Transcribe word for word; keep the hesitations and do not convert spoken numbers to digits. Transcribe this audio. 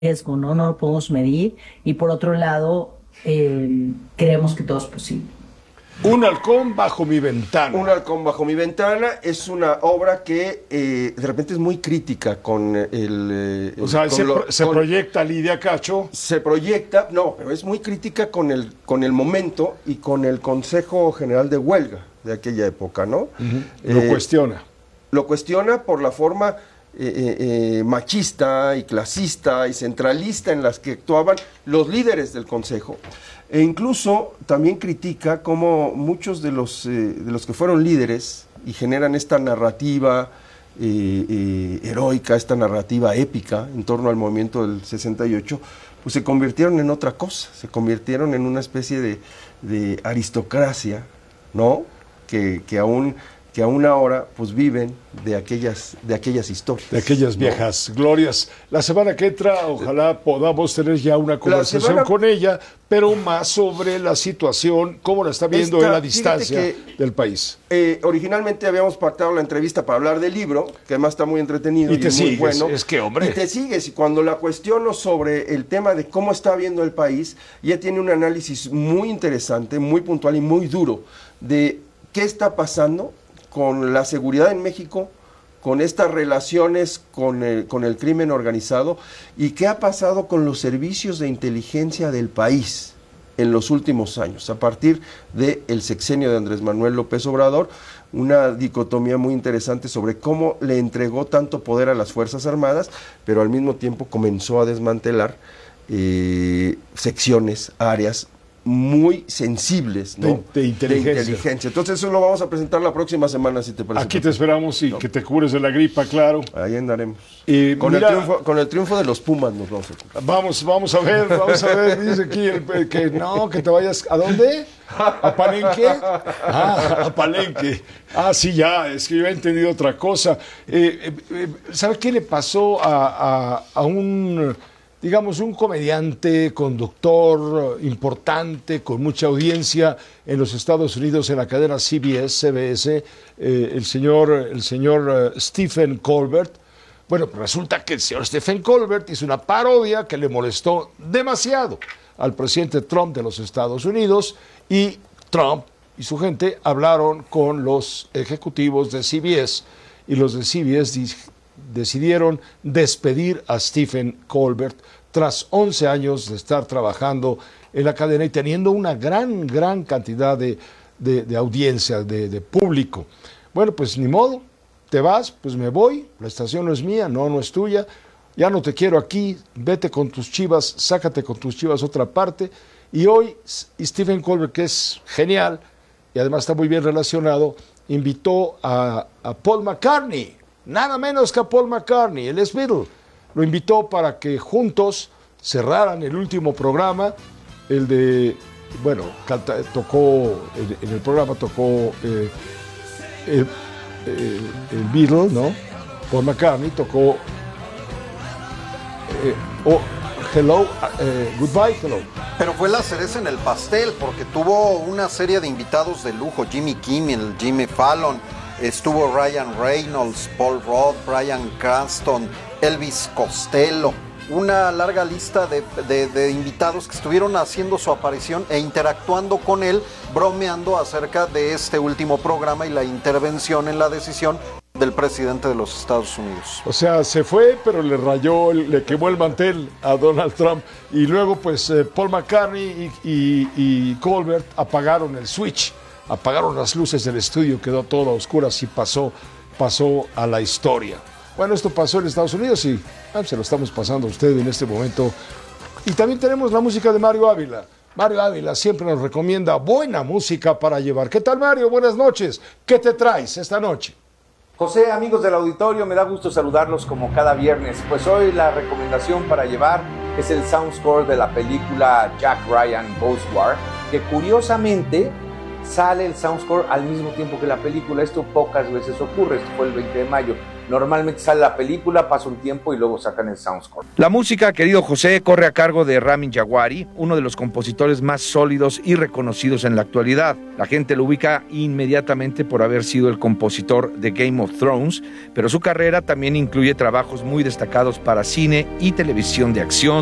riesgo, ¿no? No lo podemos medir y por otro lado, eh, creemos que todo es posible. Un halcón bajo mi ventana. Un halcón bajo mi ventana es una obra que eh, de repente es muy crítica con el... O sea, con se, lo, pro, se con, proyecta Lidia Cacho. Se proyecta, no, pero es muy crítica con el, con el momento y con el Consejo General de Huelga de aquella época, ¿no? Uh-huh. Lo eh, cuestiona. Lo cuestiona por la forma eh, eh, machista y clasista y centralista en las que actuaban los líderes del Consejo. E incluso también critica cómo muchos de los, eh, de los que fueron líderes y generan esta narrativa eh, eh, heroica, esta narrativa épica en torno al movimiento del sesenta y ocho, pues se convirtieron en otra cosa, se convirtieron en una especie de, de aristocracia, ¿no? Que, que aún... que aún ahora pues viven de aquellas, de aquellas historias. De aquellas viejas ¿no? glorias. La semana que entra, ojalá podamos tener ya una conversación semana... con ella, pero más sobre la situación, cómo la está viendo Esta, en la distancia que, del país. Eh, originalmente habíamos pactado la entrevista para hablar del libro, que además está muy entretenido y, y te muy sigues, bueno. Es que, hombre. Y te sigues, y cuando la cuestiono sobre el tema de cómo está viendo el país, ella tiene un análisis muy interesante, muy puntual y muy duro de qué está pasando con la seguridad en México, con estas relaciones con el, con el crimen organizado y qué ha pasado con los servicios de inteligencia del país en los últimos años, a partir del sexenio de Andrés Manuel López Obrador, una dicotomía muy interesante sobre cómo le entregó tanto poder a las Fuerzas Armadas, pero al mismo tiempo comenzó a desmantelar eh, secciones, áreas muy sensibles, ¿no? de, de, inteligencia. de inteligencia. Entonces eso lo vamos a presentar la próxima semana, si te parece. Aquí te esperamos y ¿no? que te cures de la gripa, claro. Ahí andaremos. Y con, mira, el triunfo, con el triunfo de los Pumas nos vamos a... Vamos, vamos a ver, vamos a ver. Dice aquí el, que no, que te vayas... ¿A dónde? ¿A Palenque? Ah, a Palenque. Ah, sí, ya, es que yo he entendido otra cosa. Eh, eh, ¿Sabe qué le pasó a, a, a un... digamos, un comediante, conductor importante, con mucha audiencia en los Estados Unidos en la cadena C B S, C B S, eh, el señor, el señor uh, Stephen Colbert? Bueno, resulta que el señor Stephen Colbert hizo una parodia que le molestó demasiado al presidente Trump de los Estados Unidos, y Trump y su gente hablaron con los ejecutivos de C B S, y los de C B S dijeron, decidieron despedir a Stephen Colbert tras once años de estar trabajando en la cadena y teniendo una gran, gran cantidad de, de, de audiencia, de, de público. Bueno, pues ni modo, te vas, pues me voy, la estación no es mía, no, no es tuya, ya no te quiero aquí, vete con tus chivas, sácate con tus chivas a otra parte. Y hoy Stephen Colbert, que es genial y además está muy bien relacionado, invitó a, a Paul McCartney, nada menos que a Paul McCartney, el ex Beatle. Lo invitó para que juntos cerraran el último programa, el de, bueno, canta, tocó, en, en el programa tocó eh, el, el, el Beatle, ¿no? Paul McCartney tocó eh, oh, Hello, eh, Goodbye, Hello. Pero fue la cereza en el pastel, porque tuvo una serie de invitados de lujo, Jimmy Kimmel, Jimmy Fallon, estuvo Ryan Reynolds, Paul Rudd, Bryan Cranston, Elvis Costello, una larga lista de, de, de invitados que estuvieron haciendo su aparición e interactuando con él, bromeando acerca de este último programa y la intervención en la decisión del presidente de los Estados Unidos. O sea, se fue, pero le rayó, le quemó el mantel a Donald Trump, y luego pues eh, Paul McCartney y, y, y Colbert apagaron el switch, apagaron las luces del estudio, quedó todo a oscuras y pasó, pasó a la historia. Bueno, esto pasó en Estados Unidos y ah, se lo estamos pasando a usted en este momento. Y también tenemos la música de Mario Ávila. Mario Ávila siempre nos recomienda buena música para llevar. ¿Qué tal, Mario? Buenas noches. ¿Qué te traes esta noche? José, amigos del auditorio, me da gusto saludarlos como cada viernes. Pues hoy la recomendación para llevar es el soundscore de la película Jack Ryan Ghost War, que curiosamente sale el soundscore al mismo tiempo que la película. Esto pocas veces ocurre, esto fue el veinte de mayo. Normalmente sale la película, pasa un tiempo y luego sacan el soundscore. La música, querido José, corre a cargo de Ramin Djawadi, uno de los compositores más sólidos y reconocidos en la actualidad. La gente lo ubica inmediatamente por haber sido el compositor de Game of Thrones, pero su carrera también incluye trabajos muy destacados para cine y televisión de acción.